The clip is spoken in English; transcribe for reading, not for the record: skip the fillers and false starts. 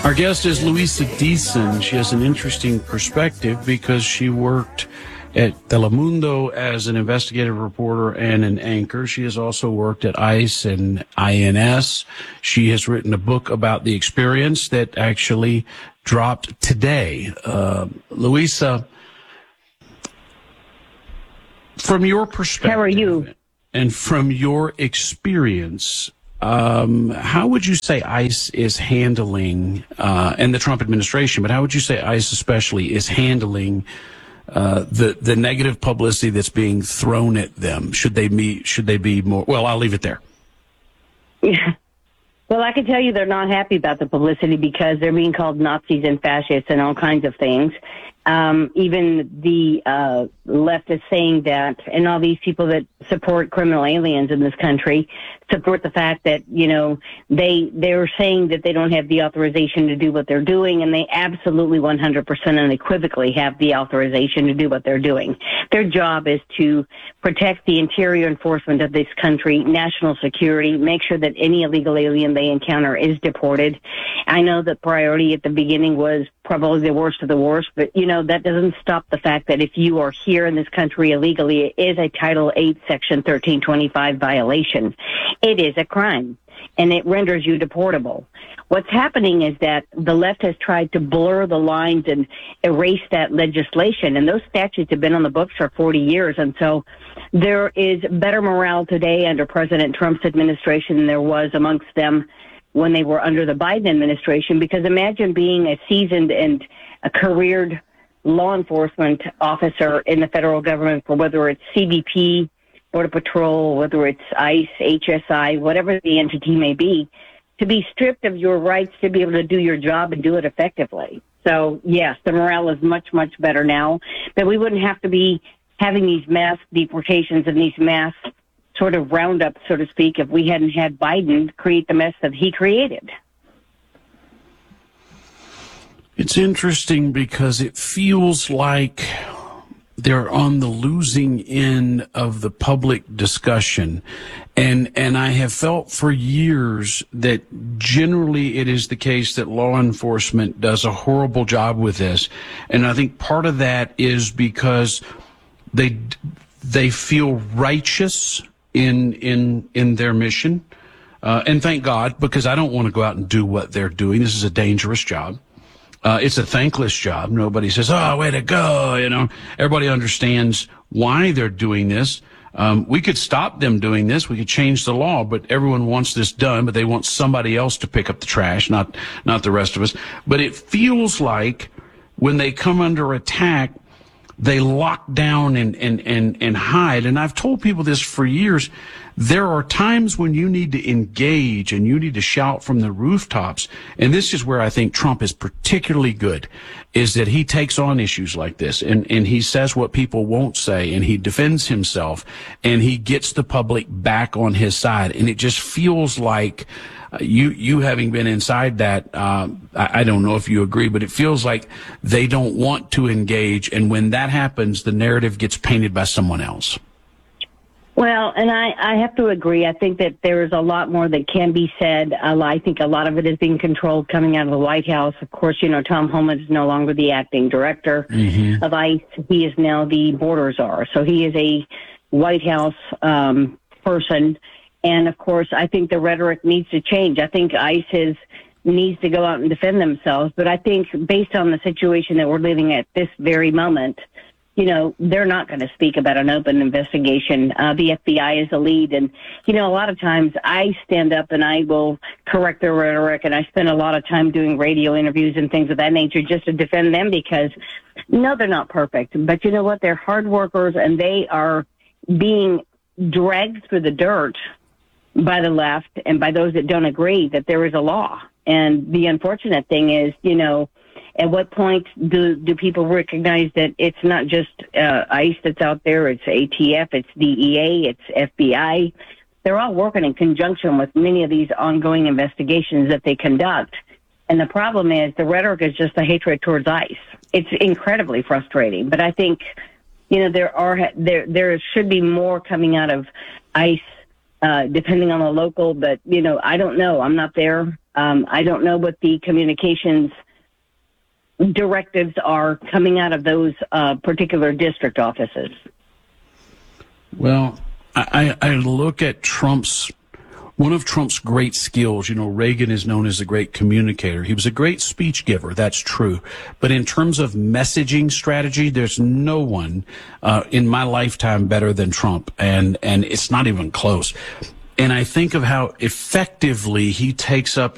Our guest is Luisa Deason. She has an interesting perspective because she worked at Telemundo as an investigative reporter and an anchor. She has also worked at ICE and INS. She has written a book about the experience that actually dropped today. Luisa, from your perspective, how are you? And from your experience, how would you say ICE is handling, and the Trump administration, but how would you say ICE especially is handling the negative publicity that's being thrown at them? Should they be more? Well, I'll leave it there. Yeah. Well, I can tell you they're not happy about the publicity because they're being called Nazis and fascists and all kinds of things. Even the left is saying that, and all these people that support criminal aliens in this country support the fact that, you know, they're saying that they don't have the authorization to do what they're doing, and they absolutely 100% unequivocally have the authorization to do what they're doing. Their job is to protect the interior enforcement of this country, national security, make sure that any illegal alien they encounter is deported. I know that priority at the beginning was probably the worst of the worst, but, you know, that doesn't stop the fact that if you are here in this country illegally, it is a Title 8, Section 1325 violation. It is a crime, and it renders you deportable. What's happening is that the left has tried to blur the lines and erase that legislation, and those statutes have been on the books for 40 years, and so there is better morale today under President Trump's administration than there was amongst them when they were under the Biden administration, because imagine being a seasoned and a careered law enforcement officer in the federal government, for whether it's CBP, Border Patrol, whether it's ICE, HSI, whatever the entity may be, to be stripped of your rights to be able to do your job and do it effectively. So, yes, the morale is much, much better now, but we wouldn't have to be having these mass deportations and these mass sort of roundups, so to speak, if we hadn't had Biden create the mess that he created. It's interesting because it feels like they're on the losing end of the public discussion. And I have felt for years that generally it is the case that law enforcement does a horrible job with this. And I think part of that is because they feel righteous in their mission. And thank God, because I don't want to go out and do what they're doing. This is a dangerous job. It's a thankless job. Nobody says, oh, way to go. You know, everybody understands why they're doing this. We could stop them doing this. We could change the law, but everyone wants this done, but they want somebody else to pick up the trash, not the rest of us. But it feels like when they come under attack, they lock down and hide. And I've told people this for years. There are times when you need to engage and you need to shout from the rooftops. And this is where I think Trump is particularly good, is that he takes on issues like this and he says what people won't say, and he defends himself, and he gets the public back on his side. And it just feels like you having been inside that, I don't know if you agree, but it feels like they don't want to engage. And when that happens, the narrative gets painted by someone else. Well, and I have to agree. I think that there is a lot more that can be said. I think a lot of it is being controlled coming out of the White House. Of course, you know, Tom Homan is no longer the acting director of ICE. He is now the border czar. So he is a White House person. And, of course, I think the rhetoric needs to change. I think ICE needs to go out and defend themselves. But I think based on the situation that we're living at this very moment, you know, they're not going to speak about an open investigation. The FBI is the lead. And, you know, a lot of times I stand up and I will correct their rhetoric, and I spend a lot of time doing radio interviews and things of that nature just to defend them because, no, they're not perfect. But you know what? They're hard workers, and they are being dragged through the dirt by the left and by those that don't agree that there is a law. And the unfortunate thing is, you know, at what point do people recognize that it's not just ICE that's out there, it's ATF, it's DEA, it's FBI. They're all working in conjunction with many of these ongoing investigations that they conduct. And the problem is the rhetoric is just a hatred towards ICE. It's incredibly frustrating. But I think, you know, there should be more coming out of ICE, depending on the local. But, you know, I don't know. I'm not there. I don't know what the communications directives are coming out of those particular district offices. Well, I look at one of Trump's great skills. You know, Reagan is known as a great communicator. He was a great speech giver. That's true. But in terms of messaging strategy, there's no one in my lifetime better than Trump. And it's not even close. And I think of how effectively he takes up